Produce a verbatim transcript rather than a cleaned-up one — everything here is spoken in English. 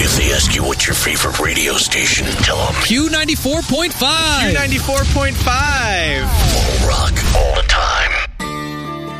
If they ask you what's your favorite radio station, tell them Q ninety-four point five. Q ninety-four point five.